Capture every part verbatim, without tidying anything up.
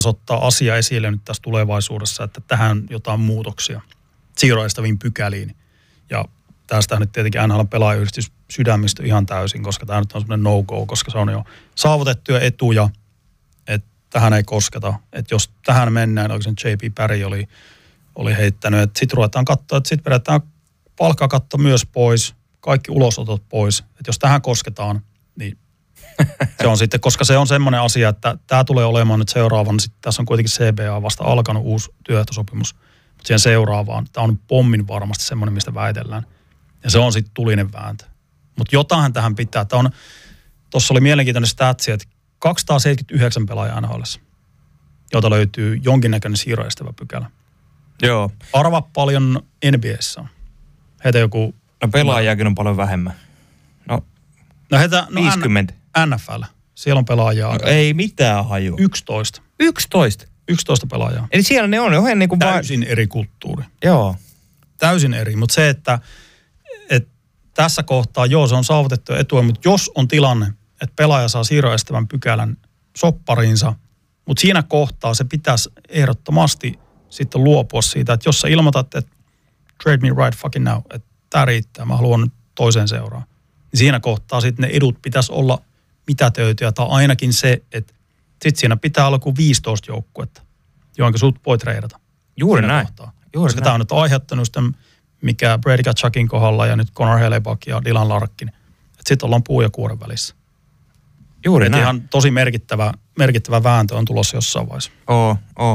ottaa asia esille nyt tässä tulevaisuudessa, että tähän jotain muutoksia siirroistaviin pykäliin. Ja tästä nyt tietenkin N H L-pelaajayhdistys sydämistä ihan täysin, koska tämä nyt on semmoinen no-go, koska se on jo saavutettuja etuja, että tähän ei kosketa. Että jos tähän mennään, oikein J P Barry oli, oli heittänyt, että sitten ruvetaan katsoa, että sitten vedetään palkkakatto myös pois, kaikki ulosotot pois. Että jos tähän kosketaan, niin se on sitten, koska se on semmoinen asia, että tämä tulee olemaan nyt seuraavan, sitten tässä on kuitenkin C B A vasta alkanut uusi työehtosopimus, mutta siihen seuraavaan, tämä on pommin varmasti semmoinen, mistä väitellään. Ja se on sitten tulinen vääntö. Mutta jotain tähän pitää. Tuossa oli mielenkiintoinen statsi, että kaksisataaseitsemänkymmentäyhdeksän pelaajaa N H L:ssä, jota löytyy jonkinnäköinen siirroestävä pykälä. Joo. Arva paljon N B A:ssä on. Heitä joku... No pelaajiakin on paljon vähemmän. No, no heitä... No viisikymmentä. N F L. Siellä on pelaajaa. No, ei mitään hajua. yksitoista. yksitoista? yksitoista pelaajaa. Eli siellä ne on ihan niin kuin... Täysin eri kulttuuri. Joo. Täysin eri, mutta se, että, että tässä kohtaa, joo, se on saavutettu etua, mutta jos on tilanne, että pelaaja saa siirroestävän pykälän soppariinsa, mutta siinä kohtaa se pitäisi ehdottomasti sitten luopua siitä, että jos sä ilmoitat, että trade me right fucking now, että tämä riittää, mä haluan nyt toiseen seuraan, niin siinä kohtaa sitten ne edut pitäisi olla mitätöityjä, tai ainakin se, että sitten siinä pitää olla kuin viisitoista joukkuetta, johonka sut voi treidata. Juuri näin. Juuri näin. Tämä on nyt aiheuttanut sitten, mikä Brady Tkachuk kohdalla ja nyt Connor Hellebuyck ja Dylan Larkin. Että sitten ollaan puu ja kuoren välissä. Juuri näin. Ihan tosi merkittävä, merkittävä vääntö on tulossa jossain vaiheessa. Oo, oo.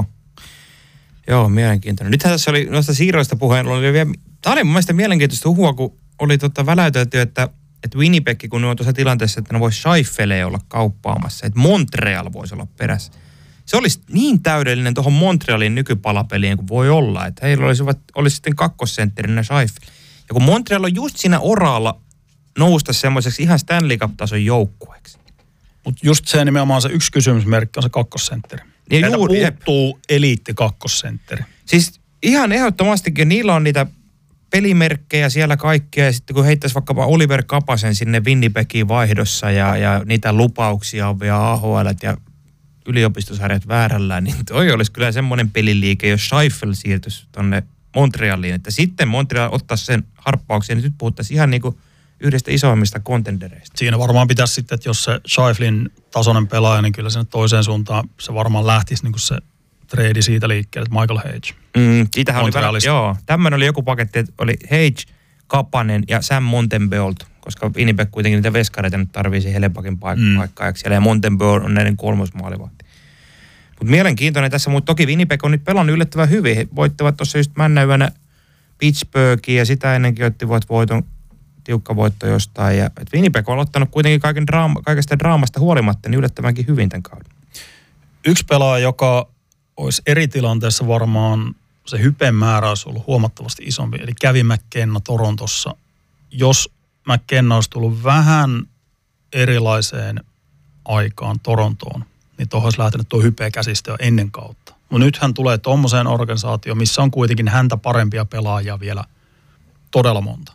Joo, mielenkiintoinen. Nythän tässä oli noista siirroista puheen, oli vielä, tämä oli mun mielestä mielenkiintoista huhua, kun oli tota väläytelty, että, että Winnipeg, kun ne on tuossa tilanteessa, että ne voisi Scheifeleä olla kauppaamassa, että Montreal voisi olla perässä. Se olisi niin täydellinen tuohon Montrealin nykypalapeliin kuin voi olla, että heillä olisi, olisi sitten kakkosentterinä Scheifele. Ja kun Montreal on just siinä oraalla nousta semmoiseksi ihan Stanley Cup-tason joukkueeksi. Mutta just se nimenomaan se yksi kysymysmerkki on se kakkosentteri. Ja Heiltä juuri, puuttuu eliitti kakkosentteri. Siis ihan ehdottomastikin, niillä on niitä pelimerkkejä siellä kaikkea, ja sitten kun heittäisi vaikkapa Oliver Kapasen sinne Winnipegiin vaihdossa, ja, ja niitä lupauksia on vielä A H L ja yliopistosarjat väärällään, niin toi olisi kyllä semmoinen peliliike, jos Scheifele siirtyisi tonne Montrealiin, että sitten Montreal ottaisi sen harppauksen, ja nyt puhuttaisiin ihan niin kuin yhdestä isoimmista contendereista. Siinä varmaan pitäisi sitten, että jos se Scheifelen tasoinen pelaaja, niin kyllä sinne toiseen suuntaan se varmaan lähtisi niin kuin se trade siitä liikkeelle, että Michael Hage. Mm, siitähän oli vähän, joo, tämmöinen oli joku paketti, että oli Hage, Kapanen ja Sam Montembeault, koska Winnipeg kuitenkin niitä veskareita nyt tarvii siihen Hellebuyckin paik- mm. paikkaajaksi siellä, ja Montembeault on näiden kolmas maalivahti. Mutta mielenkiintoinen tässä, mutta toki Winnipeg on nyt pelannut yllättävän hyvin. He voittivat tuossa just männäyönä Pittsburghin, ja sitä ennenkin ottivat voiton, tiukka voitto jostain. Ja, et Winnipeg on ottanut kuitenkin kaiken draama, kaikesta draamasta huolimatta niin yllättävänkin hyvin tämän kauden. Yksi pelaaja, joka olisi eri tilanteessa varmaan, se hypen määrä olisi ollut huomattavasti isompi. Eli kävi McKenna Torontossa. Jos McKenna olisi tullut vähän erilaiseen aikaan Torontoon, niin tuohon olisi lähtenyt tuo hype käsistä jo ennen kautta. Mutta nyt hän tulee tuommoiseen organisaatioon, missä on kuitenkin häntä parempia pelaajia vielä todella monta.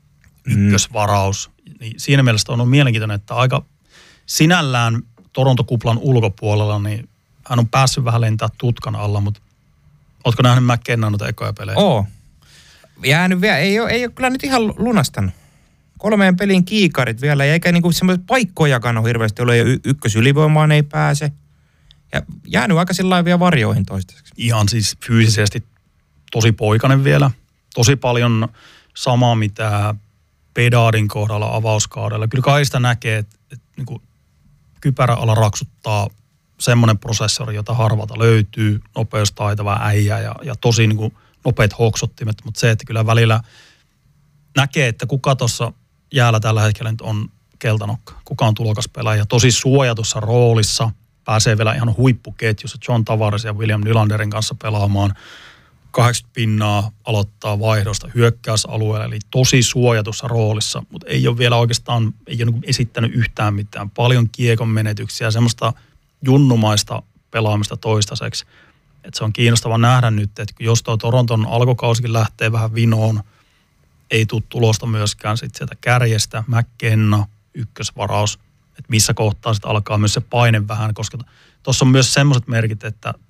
Ykkösvaraus. Niin siinä mielessä on ollut mielenkiintoinen, että aika sinällään Toronto-kuplan ulkopuolella, niin hän on päässyt vähän lentää tutkan alla, mutta ootko nähnyt McKennan noita ekoja pelejä? Oo. Jäänyt vielä, ei ole, ei ole kyllä nyt ihan lunastanut. Kolmeen pelin kiikarit vielä, eikä niinku semmoisia paikkojakaan ole hirveästi ollut, ja y- ykkösylivoimaan ei pääse. Ja jäänyt aika sillä vielä varjoihin toistaiseksi. Ihan siis fyysisesti tosi poikainen vielä. Tosi paljon samaa, mitä Bedardin kohdalla avauskaudella. Kyllä kai sitä näkee, että, että niin kuin kypäräala raksuttaa semmoinen prosessori, jota harvalta löytyy, nopeustaitava äijä ja, ja tosi niin kuin nopeat hoksottimet, mutta se, että kyllä välillä näkee, että kuka tuossa jäällä tällä hetkellä nyt on keltanokka, kuka on tulokas pelaaja, tosi suojatussa roolissa, pääsee vielä ihan huippuketjussa John Tavares ja William Nylanderin kanssa pelaamaan, kahdeksankymmentä pinnaa aloittaa vaihdosta hyökkäysalueella, eli tosi suojatussa roolissa, mutta ei ole vielä oikeastaan, ei ole niin esittänyt yhtään mitään. Paljon kiekon menetyksiä, semmoista junnumaista pelaamista toistaiseksi. Että se on kiinnostava nähdä nyt, että jos tuo Toronton alkukausikin lähtee vähän vinoon, ei tule tulosta myöskään sit sieltä kärjestä, McKenna, ykkösvaraus, että missä kohtaa sitten alkaa myös se paine vähän, koska tuossa on myös semmoiset merkit, että